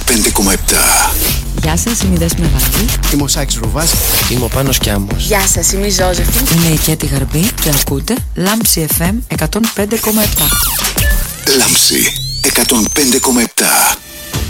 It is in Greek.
105,7. Γεια σας, είμαι η Δέσποινα Βανδύ. Είμαι ο Σάκης Ρουβάς. Είμαι ο Πάνος Κιάμος. Γεια σας, είμαι η Ζώζεφη. Είμαι η Κέτη Γαρμπή και ακούτε Λάμψη FM 105,7. Λάμψη 105,7.